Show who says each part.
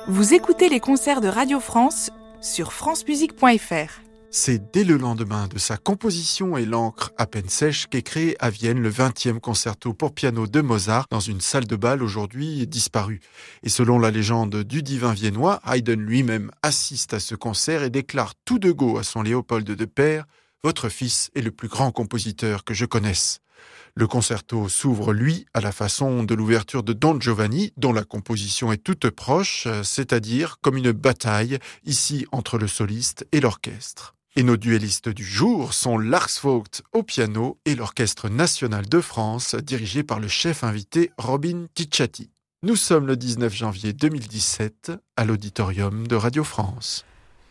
Speaker 1: Vous écoutez les concerts de Radio France sur francemusique.fr.
Speaker 2: C'est dès le lendemain de sa composition et l'encre à peine sèche qu'est créé à Vienne le 20e concerto pour piano de Mozart dans une salle de bal aujourd'hui disparue. Et selon la légende du divin viennois, Haydn lui-même assiste à ce concert et déclare tout de go à son Léopold de Père « Votre fils est le plus grand compositeur que je connaisse ». Le concerto s'ouvre, lui, à la façon de l'ouverture de Don Giovanni, dont la composition est toute proche, c'est-à-dire comme une bataille, ici entre le soliste et l'orchestre. Et nos duellistes du jour sont Lars Vogt au piano et l'Orchestre national de France, dirigé par le chef invité Robin Ticciati. Nous sommes le 19 janvier 2017 à l'auditorium de Radio France.